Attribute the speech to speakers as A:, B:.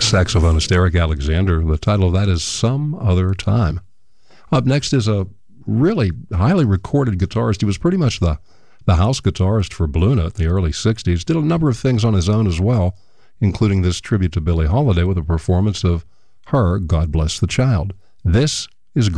A: saxophonist Eric Alexander. The title of that is Some Other Time. Up next is a really highly recorded guitarist. He was pretty much the house guitarist for Blue Note in the early 60s. Did a number of things on his own as well, including this tribute to Billie Holiday with a performance of her God Bless the Child. This